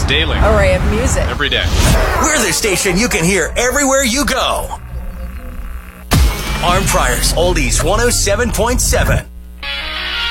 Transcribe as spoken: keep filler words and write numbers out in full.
It's daily. Array of music. Every day. We're the station you can hear everywhere you go. Arm Prior's Oldies one oh seven point seven.